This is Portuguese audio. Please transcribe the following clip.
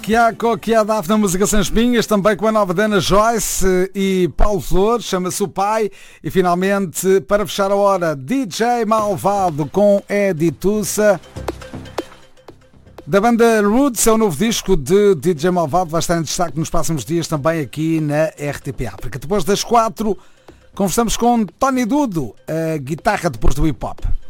Kiako, Kiadaf na música Sem Espinhas, também com a nova Dana Joyce e Paulo Flores, chama-se O Pai. E finalmente, para fechar a hora, DJ Malvado com Edi Tussa. Da banda Roots, é o novo disco de DJ Malvado, vai estar em destaque nos próximos dias também aqui na RTP África. Depois das 4, conversamos com Tony Dudo, a guitarra depois do hip hop.